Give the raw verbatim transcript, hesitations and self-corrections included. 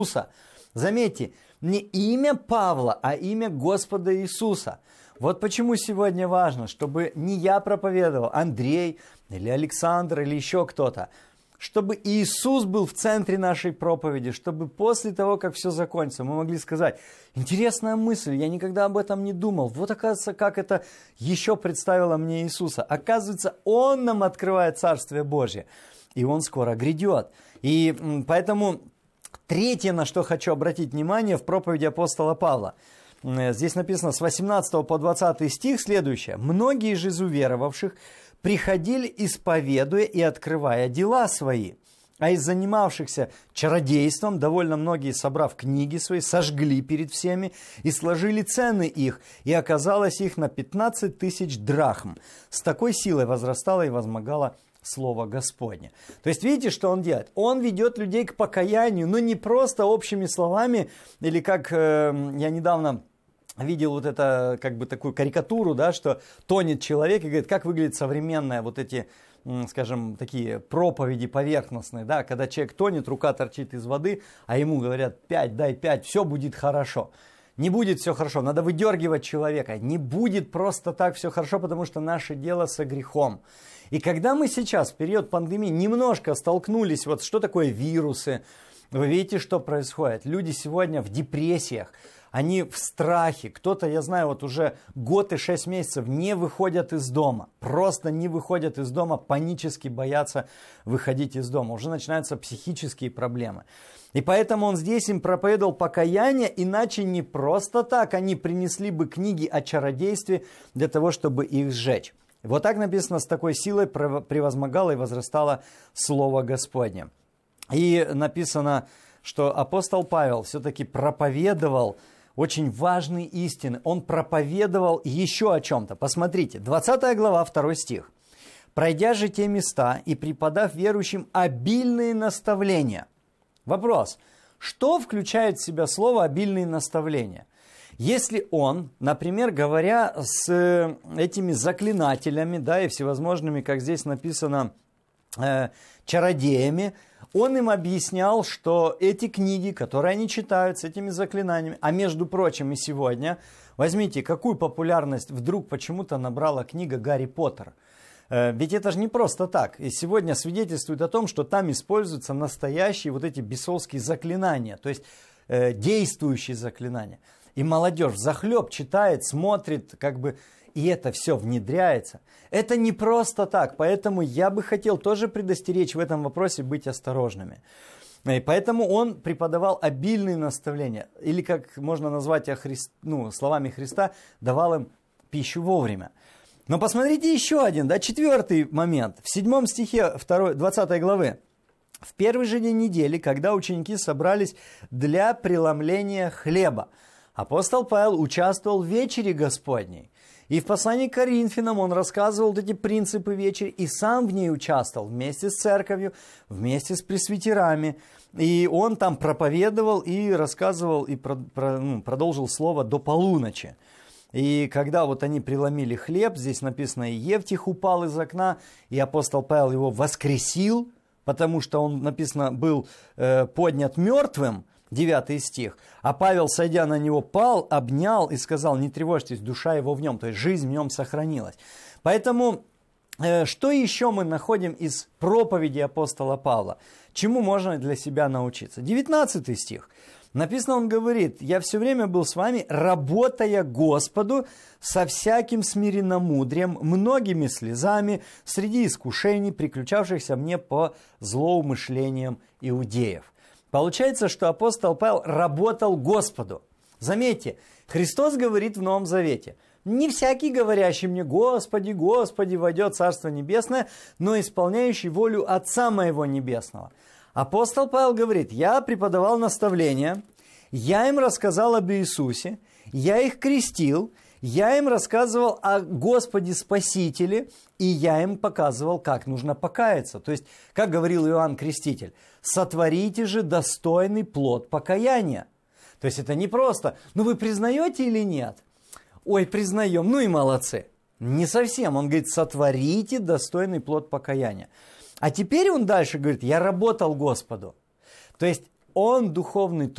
Заметьте, не имя Павла, а имя Господа Иисуса. Вот почему сегодня важно, чтобы не я проповедовал, Андрей или Александр или еще кто-то, чтобы Иисус был в центре нашей проповеди, чтобы после того, как все закончится, мы могли сказать: интересная мысль, я никогда об этом не думал. Вот, оказывается, как это еще представило мне Иисуса. Оказывается, Он нам открывает Царствие Божье, и Он скоро грядет. И поэтому третье, на что хочу обратить внимание в проповеди апостола Павла. Здесь написано с восемнадцатого по двадцатый стих следующее. «Многие же из уверовавших приходили, исповедуя и открывая дела свои, а из занимавшихся чародейством довольно многие, собрав книги свои, сожгли перед всеми и сложили цены их, и оказалось их на пятнадцать тысяч драхм. С такой силой возрастало и возмогало Слово Господне». То есть видите, что он делает? Он ведет людей к покаянию, но не просто общими словами, или как э, я недавно видел вот это, как бы такую карикатуру, да, что тонет человек и говорит, как выглядит современная вот эти, скажем, такие проповеди поверхностные, да, когда человек тонет, рука торчит из воды, а ему говорят: пять, дай пять, все будет хорошо. Не будет все хорошо, надо выдергивать человека. Не будет просто так все хорошо, потому что наше дело со грехом. И когда мы сейчас, в период пандемии, немножко столкнулись, вот что такое вирусы, вы видите, что происходит. Люди сегодня в депрессиях, они в страхе. Кто-то, я знаю, вот уже год и шесть месяцев не выходят из дома. Просто не выходят из дома, панически боятся выходить из дома. Уже начинаются психические проблемы. И поэтому он здесь им проповедовал покаяние, иначе не просто так они принесли бы книги о чародействе для того, чтобы их сжечь. Вот так написано: с такой силой превозмогало и возрастало Слово Господне. И написано, что апостол Павел все-таки проповедовал очень важные истины. Он проповедовал еще о чем-то. Посмотрите, двадцатая глава, второй стих. «Пройдя же те места и преподав верующим обильные наставления». Вопрос: что включает в себя слово «обильные наставления»? Если он, например, говоря с этими заклинателями, да, и всевозможными, как здесь написано, э, чародеями, он им объяснял, что эти книги, которые они читают с этими заклинаниями, а между прочим и сегодня, возьмите, какую популярность вдруг почему-то набрала книга «Гарри Поттер». Ведь это же не просто так. И сегодня свидетельствует о том, что там используются настоящие вот эти бесовские заклинания, то есть э, действующие заклинания. И молодежь взахлеб читает, смотрит, как бы, и это все внедряется. Это не просто так, поэтому я бы хотел тоже предостеречь в этом вопросе, быть осторожными. И поэтому он преподавал обильные наставления, или, как можно назвать о Христ... ну, словами Христа, давал им пищу вовремя. Но посмотрите еще один, да, четвертый момент. В седьмом стихе двадцатой главы. «В первый же день недели, когда ученики собрались для преломления хлеба, апостол Павел участвовал в вечере Господней». И в послании к Коринфянам он рассказывал вот эти принципы вечери, и сам в ней участвовал вместе с церковью, вместе с пресвитерами. И он там проповедовал и рассказывал, и про, про, ну, продолжил слово до полуночи. И когда вот они преломили хлеб, здесь написано, и Евтих упал из окна, и апостол Павел его воскресил, потому что он, написано, был э, поднят мертвым, девятый стих, а Павел, сойдя на него, пал, обнял и сказал: не тревожьтесь, душа его в нем, то есть жизнь в нем сохранилась. Поэтому, э, что еще мы находим из проповеди апостола Павла? Чему можно для себя научиться? девятнадцатый стих. Написано, он говорит: «Я все время был с вами, работая Господу со всяким смиренномудрием, многими слезами, среди искушений, приключавшихся мне по злоумышлениям иудеев». Получается, что апостол Павел работал Господу. Заметьте, Христос говорит в Новом Завете: «Не всякий, говорящий мне: Господи, Господи, войдет в Царство Небесное, но исполняющий волю Отца Моего Небесного». Апостол Павел говорит: я преподавал наставления, я им рассказал об Иисусе, я их крестил, я им рассказывал о Господе Спасителе, и я им показывал, как нужно покаяться. То есть, как говорил Иоанн Креститель: сотворите же достойный плод покаяния. То есть, это не просто: ну вы признаете или нет? Ой, признаем, ну и молодцы. Не совсем. Он говорит: сотворите достойный плод покаяния. А теперь он дальше говорит: я работал Господу. То есть он духовный